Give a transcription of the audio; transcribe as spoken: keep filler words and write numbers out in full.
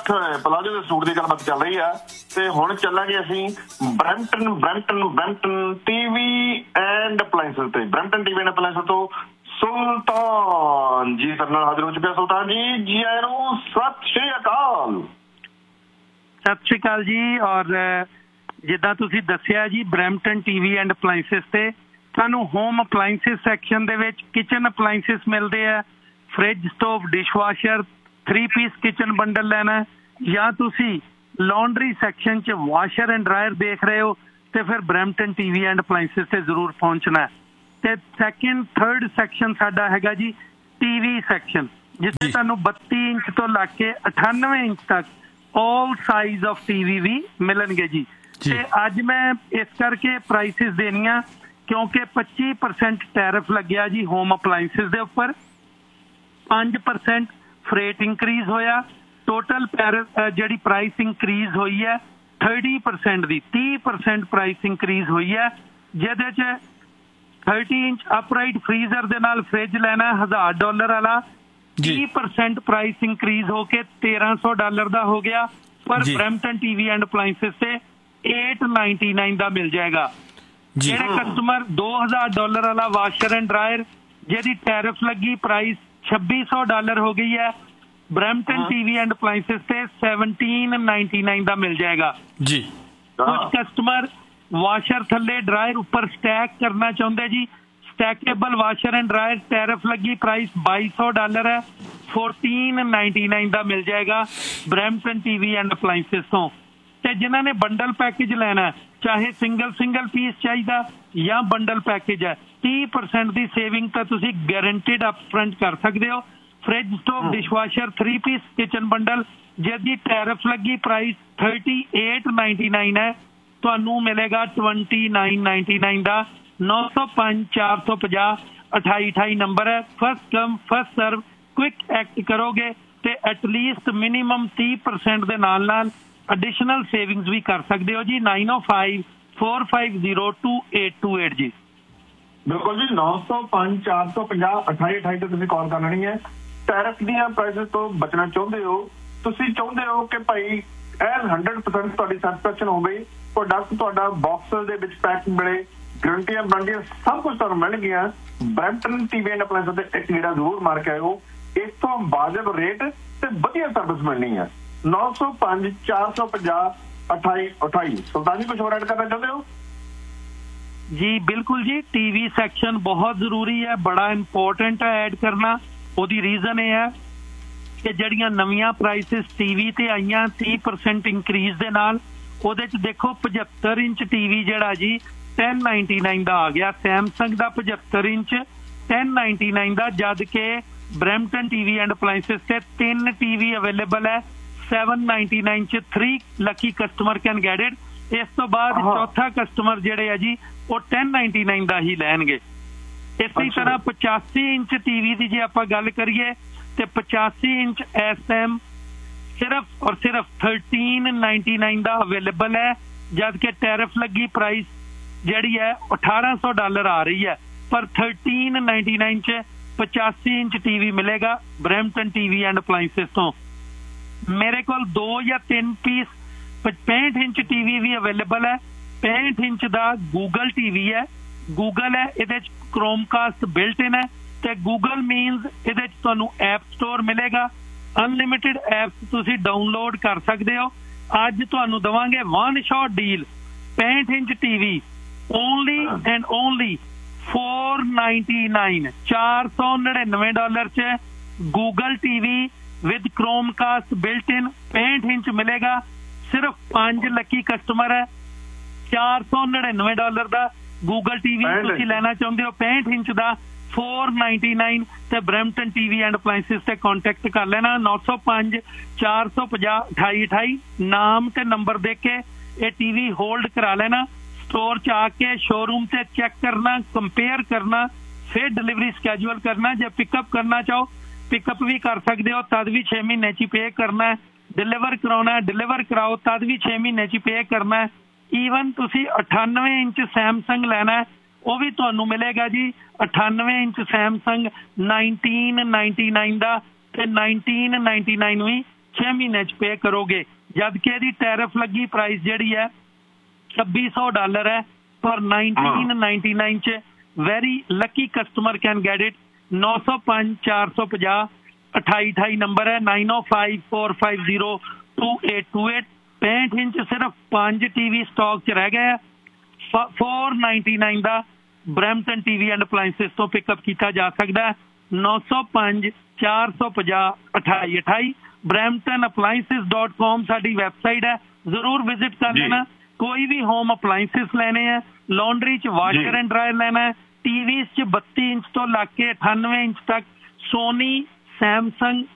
Palazzo ਦੇ suit ਦੀ ਗੱਲਬਾਤ ਚੱਲ ਰਹੀ ਆ ਤੇ ਹੁਣ ਚੱਲਾਂਗੇ ਅਸੀਂ Brampton Brampton Brampton TV and appliances ਤੇ। ਬਰੈਂਪਟਨ ਟੀਵੀ ਐਂਡ ਅਪਲਾਈਐਂਸਸ ਤੋਂ ਸੁਲਤਾਨ ਜੀ ਸਾਡੇ ਨਾਲ ਹਾਜ਼ਰ ਹੋ ਚੁੱਕਿਆ। ਸੁਲਤਾਨ ਜੀ ਜੀ ਆਇਆਂ ਨੂੰ, ਸਤਿ ਸ਼੍ਰੀ ਅਕਾਲ। ਸਤਿ ਸ਼੍ਰੀ ਅਕਾਲ ਜੀ। ਔਰ ਜਿੱਦਾਂ ਤੁਸੀਂ ਦੱਸਿਆ ਜੀ, ਬਰੈਂਪਟਨ ਟੀਵੀ ਐਂਡ ਅਪਲਾਈਐਂਸਸ ਤੇ ਸਾਨੂੰ ਹੋਮ ਅਪਲਾਈਐਂਸਸ ਸੈਕਸ਼ਨ ਦੇ ਵਿੱਚ ਕਿਚਨ ਅਪਲਾਈਐਂਸਸ ਮਿਲਦੇ ਆ। Fridge, stove, dishwasher, three piece kitchen bundle ਲੈਣਾ, ਜਾਂ ਤੁਸੀਂ ਲਾਂਡਰੀ ਸੈਕਸ਼ਨ 'ਚ ਵਾਸ਼ਰ ਐਂਡ ਡਰਾਇਰ ਦੇਖ ਰਹੇ ਹੋ ਤੇ ਫਿਰ ਬਰੈਂਪਟਨ ਟੀਵੀ ਐਂਡ ਅਪਲਾਈਐਂਸਸ ਤੇ ਜ਼ਰੂਰ ਪਹੁੰਚਣਾ। ਤੇ ਸੈਕਿੰਡ ਥਰਡ ਸੈਕਸ਼ਨ ਸਾਡਾ ਹੈਗਾ ਜੀ ਟੀਵੀ ਸੈਕਸ਼ਨ, ਜਿੱਥੇ ਤੁਹਾਨੂੰ ਬੱਤੀ ਇੰਚ ਤੋਂ ਲੱਗ ਕੇ ਅਠਾਨਵੇਂ ਇੰਚ ਤੱਕ ਆਲ ਸਾਈਜ਼ ਆਫ ਟੀਵੀ ਵੀ ਮਿਲਣਗੇ ਜੀ। ਤੇ ਅੱਜ ਮੈਂ ਇਸ ਕਰਕੇ ਪ੍ਰਾਈਸਿਸ ਦੇਣੀਆਂ ਕਿਉਂਕਿ ਪੱਚੀ ਪਰਸੈਂਟ ਟੈਰਿਫ ਲੱਗਿਆ ਜੀ ਹੋਮ ਅਪਲਾਈਐਂਸਸ ਦੇ ਉੱਪਰ। ਪੰਜ ਪਰਸੈਂਟ ਫਰੇਟ ਇੰਕਰੀਜ਼ ਹੋਇਆ। ਟੋਟਲ ਜਿਹੜੀ ਪ੍ਰਾਈਸ ਇੰਕਰੀਜ਼ ਹੋਈ ਹੈ ਥਰਟੀ ਪਰਸੈਂਟ ਦੀ, ਤੀਹ ਪਰਸੈਂਟ ਪ੍ਰਾਈਸ ਇੰਕਰੀਜ਼ ਹੋਈ ਹੈ, ਜਿਹਦੇ 'ਚ ਥਰਟੀ ਇੰਚ ਅਪਰਾਈਟ ਫਰੀਜ਼ਰ ਦੇ ਨਾਲ ਫਰਿੱਜ ਲੈਣਾ ਹਜ਼ਾਰ ਡਾਲਰ ਵਾਲਾ, ਤੀਹ ਪਰਸੈਂਟ ਪ੍ਰਾਈਸ ਇੰਕਰੀਜ਼ ਹੋ ਕੇ ਤੇਰਾਂ ਸੌ ਡਾਲਰ ਦਾ ਹੋ ਗਿਆ। ਪਰ ਬਰੈਂਪਟਨ ਟੀਵੀ ਐਂਡ ਅਪਲਾਈਐਂਸਸ ਤੇ eight ninety-nine ਦਾ ਮਿਲ ਜਾਏਗਾ। ਜਿਹੜੇ ਕਸਟਮਰ ਦੋ ਹਜ਼ਾਰ ਡਾਲਰ ਵਾਲਾ ਵਾਸ਼ਰ ਐਂਡ ਡਰਾਇਰ ਜਿਹਦੀ ਟੈਰਿਫ ਲੱਗੀ ਪ੍ਰਾਈਸ ਛੱਬੀ ਸੌ ਡਾਲਰ ਹੋ ਗਈ ਹੈ, ਬਰੈਂਪਟਨ ਟੀਵੀ ਐਂਡ ਅਪਲਾਈਐਂਸਸ ਤੇ seventeen ninety-nine ਦਾ ਮਿਲ ਜਾਏਗਾ ਜੀ। ਕੁਝ ਕਸਟਮਰ ਵਾਸ਼ਰ ਥੱਲੇ ਡਰਾਇਰ ਉੱਪਰ ਸਟੈਕ ਕਰਨਾ ਚਾਹੁੰਦੇ ਜੀ, ਸਟੈਕੇਬਲ ਵਾਸ਼ਰ ਐਂਡ ਡਰਾਇਰ ਟੈਰਿਫ ਲੱਗੀ ਪ੍ਰਾਈਸ ਬਾਈ ਸੌ ਡਾਲਰ ਹੈ, fourteen ninety-nine ਦਾ ਮਿਲ ਜਾਏਗਾ ਬਰੈਂਪਟਨ ਟੀਵੀ ਐਂਡ ਅਪਲਾਈਐਂਸਸ ਤੋਂ। ਤੇ ਜਿਨ੍ਹਾਂ ਨੇ ਬੰਡਲ ਪੈਕੇਜ ਲੈਣਾ, ਚਾਹੇ ਸਿੰਗਲ ਸਿੰਗਲ ਪੀਸ ਚਾਹੀਦਾ ਜਾਂ ਬੰਡਲ ਪੈਕੇਜ ਹੈ, ਤੀਹ ਪਰਸੈਂਟ ਦੀ ਸੇਵਿੰਗ ਤਾਂ ਤੁਸੀਂ ਗਾਰੰਟਿਡ ਅਪ ਫਰੰਟ ਕਰ ਸਕਦੇ ਹੋ। Fridge, stove, dishwasher, three piece kitchen bundle ਜਿਹਦੀ ਟੈਰਿਫ ਲੱਗੀ price thirty eight ninety nine ਹੈ, ਤੁਹਾਨੂੰ ਮਿਲੇਗਾ ਟਵੰਟੀ ਨਾਈਨ ਨਾਈਨਟੀ ਨਾਈਨ ਦਾ। ਨੌ ਸੌ ਪੰਜ ਚਾਰ ਸੌ ਪੰਜਾਹ ਅਠਾਈ ਅਠਾਈ ਨੰਬਰ ਹੈ। ਫਸਟ ਕਮ ਫਸਟ ਸਰਵ, ਕੁਇਕ ਐਕਟ ਕਰੋਗੇ ਤੇ ਐਟਲੀਸਟ ਮਿਨੀਮਮ ਤੀਹ ਪਰਸੈਂਟ ਦੇ ਨਾਲ ਨਾਲ ਐਡੀਸ਼ਨਲ ਸੇਵਿੰਗਸ ਵੀ ਕਰ ਸਕਦੇ ਹੋ ਜੀ। ਨਾਈਨ ਓ five four five zero two eight two eight ਜੀ। ਬਿਲਕੁਲ ਜੀ, ਨੌ ਸੌ ਪੰਜ ਚਾਰ ਸੌ ਪੰਜਾਹ ਅਠਾਈ ਅਠਾਈ ਤੇ ਤੁਸੀਂ ਕਾਲ ਕਰਨੀ ਹੈ। ਟੈਰਿਫ ਦੀਆਂ ਪ੍ਰਾਈਸਿਸ ਤੋਂ ਬਚਣਾ ਚਾਹੁੰਦੇ ਹੋ, ਤੁਸੀਂ ਚਾਹੁੰਦੇ ਹੋ ਕਿ ਭਾਈ ਐਨ ਹੰਡਰਡ ਪਰਸੈਂਟ ਤੁਹਾਡੀ ਸੈਟੀਸਫੈਕਸ਼ਨ ਹੋਵੇ, ਪ੍ਰੋਡਕਟ ਤੁਹਾਡਾ ਬਾਕਸ ਦੇ ਵਿੱਚ ਪੈਕ ਮਿਲੇ, ਗਰੰਟੀਆਂ ਵਾਰੰਟੀਆਂ ਸਭ ਕੁਝ ਤੁਹਾਨੂੰ ਮਿਲਣਗੀਆਂ। ਬਰੈਂਪਟਨ ਟੀਵੀ ਐਂਡ ਅਪਲਾਈਐਂਸਸ ਤੇ ਇੱਕ ਗੇੜਾ ਜ਼ਰੂਰ ਮਾਰ ਕੇ ਆਇਓ। ਇਸ ਤੋਂ ਵਾਜਬ ਰੇਟ ਤੇ ਵਧੀਆ ਸਰਵਿਸ ਮਿਲਣੀ ਹੈ। ਨੌ ਸੌ ਪੰਜ ਚਾਰ ਸੌ ਪੰਜਾਹ ਅਠਾਈ ਅਠਾਈ। ਸੁਲਤਾਨ ਜੀ ਕੁਝ ਹੋਰ ਐਡ ਕਰਨਾ ਚਾਹੁੰਦੇ ਹੋ? ਜੀ ਬਿਲਕੁਲ ਜੀ, ਟੀਵੀ ਸੈਕਸ਼ਨ ਬਹੁਤ ਜ਼ਰੂਰੀ ਹੈ, ਬੜਾ ਇੰਪੋਰਟੈਂਟ ਹੈ ਐਡ ਕਰਨਾ। ਉਹਦੀ ਰੀਜ਼ਨ ਇਹ ਹੈ ਕਿ ਜਿਹੜੀਆਂ ਨਵੀਆਂ ਪ੍ਰਾਈਸਿਸ ਟੀਵੀ ਤੇ ਆਈਆਂ ਤੀਹ ਪਰਸੈਂਟ ਇੰਕਰੀਜ਼ ਦੇ ਨਾਲ, ਉਹਦੇ 'ਚ ਦੇਖੋ ਪਝੱਤਰ ਇੰਚ ਟੀਵੀ ਜਿਹੜਾ ਜੀ ten ninety-nine ਦਾ ਆ ਗਿਆ। ਸੈਮਸੰਗ ਦਾ ਪਝੱਤਰ ਇੰਚ ten ninety-nine ਦਾ, ਜਦ ਕਿ ਬਰੈਂਪਟਨ ਟੀਵੀ ਐਂਡ ਅਪਲਾਈਐਂਸਸ ਤੇ ਤਿੰਨ ਟੀਵੀ ਅਵੇਲੇਬਲ ਹੈ seven ninety-nine ਚ। Three Lucky customer can get it. ਇਸ ਤੋਂ ਬਾਅਦ ਚੌਥਾ ਕਸਟਮਰ ਜਿਹੜੇ ਆ ਜੀ ਉਹ ten ninety-nine ਦਾ ਹੀ ਲੈਣਗੇ। ਇਸੇ ਤਰ੍ਹਾਂ ਪਚਾਸੀ ਇੰਚ ਟੀਵੀ ਦੀ ਜੇ ਆਪਾਂ ਗੱਲ ਕਰੀਏ ਤੇ ਪਚਾਸੀ ਇੰਚ ਇਸ ਟਾਈਮ ਸਿਰਫ ਔਰ ਸਿਰਫ thirteen ninety-nine ਦਾ ਅਵੇਲੇਬਲ ਹੈ, ਜਦ ਕਿ ਟੈਰਿਫ ਲੱਗੀ ਪ੍ਰਾਈਸ ਜਿਹੜੀ ਹੈ ਅਠਾਰਾਂ ਸੌ ਡਾਲਰ ਆ ਰਹੀ ਹੈ। ਪਰ thirteen ninety-nine ਚ ਪਚਾਸੀ ਇੰਚ ਟੀਵੀ ਮਿਲੇਗਾ ਬਰੈਂਪਟਨ ਟੀਵੀ ਐਂਡ ਅਪਲਾਈਐਂਸਸ ਤੋਂ। ਮੇਰੇ ਕੋਲ ਦੋ ਜਾਂ ਤਿੰਨ ਪੀਸ ਪੈਂਹਠ ਇੰਚ ਟੀਵੀ ਵੀ ਅਵੇਲੇਬਲ ਹੈ। ਪੈਂਹਠ ਇੰਚ ਦਾ ਗੂਗਲ ਟੀਵੀ ਹੈ, ਗੂਗਲ ਹੈ, ਇਹਦੇ 'ਚ ਕ੍ਰੋਮਕਾਸਟ ਬਿਲਟ ਇਨ ਹੈ ਤੇ ਗੂਗਲ ਮੀਨਸ ਇਹਦੇ 'ਚ ਤੁਹਾਨੂੰ ਐਪ ਸਟੋਰ ਮਿਲੇਗਾ। ਅਨਲਿਮਿਟਿਡ ਐਪਸ ਤੁਸੀਂ ਡਾਊਨਲੋਡ ਕਰ ਸਕਦੇ ਹੋ। ਅੱਜ ਤੁਹਾਨੂੰ ਦੇਵਾਂਗੇ ਵਨ ਸ਼ਾਟ ਡੀਲ, ਪੈਂਹਠ inch TV only and only four ninety-nine, ਚਾਰ ਸੌ ਨੜਿਨਵੇਂ ਡਾਲਰ 'ਚ ਗੂਗਲ ਟੀਵੀ ਵਿਦ ਕ੍ਰੋਮਕਾਸਟ ਬਿਲਟ ਇਨ ਪੈਂਹਠ ਇੰਚ ਮਿਲੇਗਾ। ਸਿਰਫ ਪੰਜ ਲੱਕੀ ਕਸਟਮਰ ਹੈ, ਚਾਰ ਸੌ ਨੜਿਨਵੇਂ ਡਾਲਰ ਦਾ ਗੂਗਲ ਟੀਵੀ ਤੁਸੀਂ ਲੈਣਾ ਚਾਹੁੰਦੇ ਹੋ ਪੈਂਹਠ ਇੰਚ ਦਾ four ninety-nine ਤੇ ਬਰੈਂਪਟਨ ਟੀਵੀ ਐਂਡ ਅਪਲਾਈਐਂਸਸ ਤੇ ਕੰਟੈਕਟ ਕਰ ਲੈਣਾ। ਨੌ ਸੌ ਪੰਜ ਚਾਰ ਸੌ ਪੰਜਾਹ ਅਠਾਈ ਅਠਾਈ ਨਾਮ ਤੇ ਨੰਬਰ ਦੇ ਕੇ ਇਹ ਟੀਵੀ ਹੋਲਡ ਕਰਾ ਲੈਣਾ। ਸਟੋਰ 'ਚ ਆ ਕੇ ਸ਼ੋਰੂਮ ਤੇ ਚੈੱਕ ਕਰਨਾ, ਕੰਪੇਅਰ ਕਰਨਾ, ਫਿਰ ਡਿਲੀਵਰੀ ਸਕੈਜੂਅਲ ਕਰਨਾ। ਜੇ ਪਿਕਅਪ ਕਰਨਾ ਚਾਹੋ ਪਿਕਅਪ ਵੀ ਕਰ ਸਕਦੇ ਹੋ, ਤਦ ਵੀ ਛੇ ਮਹੀਨੇ 'ਚ ਪੇ ਕਰਨਾ। ਡਿਲੀਵਰ ਕਰਾਉਣਾ ਡਿਲੀਵਰ ਕਰਾਓ, ਤਦ ਵੀ ਛੇ ਮਹੀਨੇ 'ਚ ਪੇ ਕਰਨਾ। ਈਵਨ ਤੁਸੀਂ ਅਠਾਨਵੇਂ ਇੰਚ ਸੈਮਸੰਗ ਲੈਣਾ, ਉਹ ਵੀ ਤੁਹਾਨੂੰ ਮਿਲੇਗਾ ਜੀ ਅਠਾਨਵੇਂ ਇੰਚ ਸੈਮਸੰਗ nineteen ninety-nine ਦਾ ਤੇ nineteen ninety-nine ਵੀ छे महीने च पे करोगे, जबकि ਇਹਦੀ टैरिफ लगी प्राइस ਜਿਹੜੀ है छब्बी सौ डॉलर है पर नाइनटीन नाइनटी नाइन च very lucky customer can get it. नौ सौ पाँच चार सौ पचास अठाई अठाई नंबर है nine O five four five zero to eight to eight. पैंठ inch सिर्फ पांच टीवी स्टॉक च रह गए फोर नाइनटी नाइन का ब्रैम्पटन टीवी एंड अपलाइंसिस तो पिकअप किया जा सकता है। नौ सौ पाँच चार सौ पचास अठाई अठाई ब्रैम्पटन अपलाइंसिस डॉट कॉम साडी वैबसाइट है, जरूर विजिट कर लेना। कोई भी होम अपलाइंसिस लेने हैं, लॉन्ड्री च वाशर एंड ड्रायर लेना है, टीवी च बत्ती इंच तो लाके अठानवे इंच तक सोनी सैमसंग